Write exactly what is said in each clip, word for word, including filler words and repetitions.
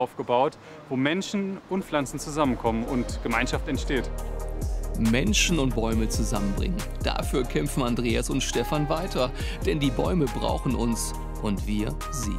aufgebaut, wo Menschen und Pflanzen zusammenkommen und Gemeinschaft entsteht. Menschen und Bäume zusammenbringen. Dafür kämpfen Andreas und Stefan weiter, denn die Bäume brauchen uns und wir sie.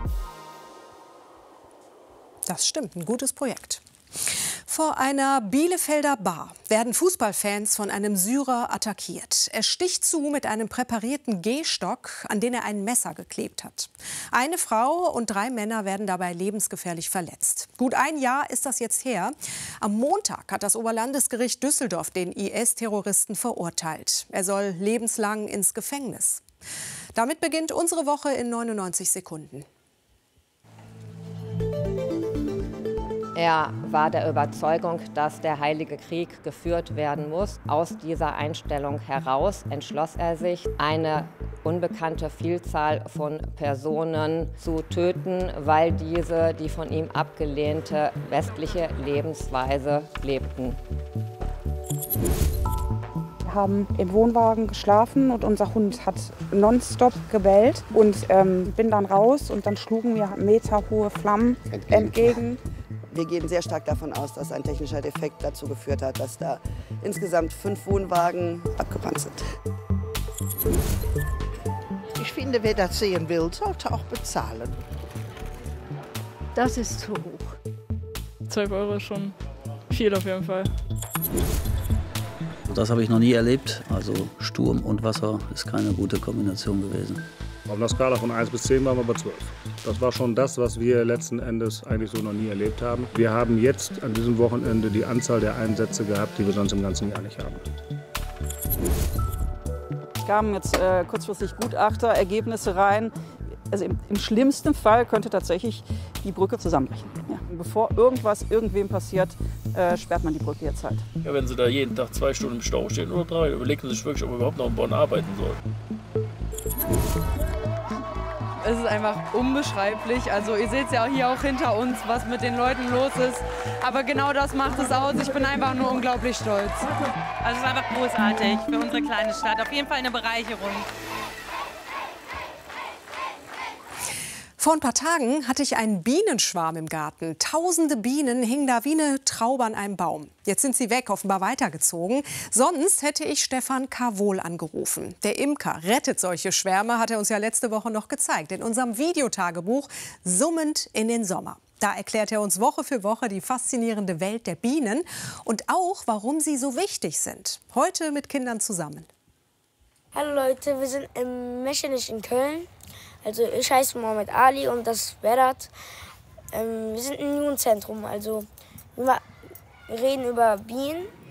Das stimmt, ein gutes Projekt. Vor einer Bielefelder Bar werden Fußballfans von einem Syrer attackiert. Er sticht zu mit einem präparierten Gehstock, an den er ein Messer geklebt hat. Eine Frau und drei Männer werden dabei lebensgefährlich verletzt. Gut ein Jahr ist das jetzt her. Am Montag hat das Oberlandesgericht Düsseldorf den I S-Terroristen verurteilt. Er soll lebenslang ins Gefängnis. Damit beginnt unsere Woche in neunundneunzig Sekunden. Er war der Überzeugung, dass der Heilige Krieg geführt werden muss. Aus dieser Einstellung heraus entschloss er sich, eine unbekannte Vielzahl von Personen zu töten, weil diese die von ihm abgelehnte westliche Lebensweise lebten. Wir haben im Wohnwagen geschlafen und unser Hund hat nonstop gebellt. Und ähm, bin dann raus und dann schlugen mir meterhohe Flammen entgegen. entgegen. Wir gehen sehr stark davon aus, dass ein technischer Defekt dazu geführt hat, dass da insgesamt fünf Wohnwagen abgebrannt sind. Ich finde, wer das sehen will, sollte auch bezahlen. Das ist zu hoch. zwölf Euro ist schon viel auf jeden Fall. Das habe ich noch nie erlebt. Also Sturm und Wasser ist keine gute Kombination gewesen. Auf einer Skala von eins bis zehn waren wir bei zwölf. Das war schon das, was wir letzten Endes eigentlich so noch nie erlebt haben. Wir haben jetzt an diesem Wochenende die Anzahl der Einsätze gehabt, die wir sonst im ganzen Jahr nicht haben. Es kamen jetzt äh, kurzfristig Gutachter, Ergebnisse rein. Also im, im schlimmsten Fall könnte tatsächlich die Brücke zusammenbrechen. Ja. Bevor irgendwas irgendwem passiert, äh, sperrt man die Brücke jetzt halt. Ja, wenn Sie da jeden Tag zwei Stunden im Stau stehen oder drei, überlegen Sie sich wirklich, ob wir überhaupt noch in Bonn arbeiten sollen. Es ist einfach unbeschreiblich. Also ihr seht ja hier auch hinter uns, was mit den Leuten los ist. Aber genau das macht es aus. Ich bin einfach nur unglaublich stolz. Also es ist einfach großartig für unsere kleine Stadt. Auf jeden Fall eine Bereicherung. Vor ein paar Tagen hatte ich einen Bienenschwarm im Garten. Tausende Bienen hingen da wie eine Traube an einem Baum. Jetzt sind sie weg, offenbar weitergezogen. Sonst hätte ich Stefan Karwohl angerufen. Der Imker rettet solche Schwärme, hat er uns ja letzte Woche noch gezeigt. In unserem Videotagebuch Summend in den Sommer. Da erklärt er uns Woche für Woche die faszinierende Welt der Bienen und auch, warum sie so wichtig sind. Heute mit Kindern zusammen. Hallo Leute, wir sind im Mechernich in Köln. Also ich heiße Mohammed Ali und das ist Vedat. Ähm, wir sind im Jugendzentrum, also wir reden über Bienen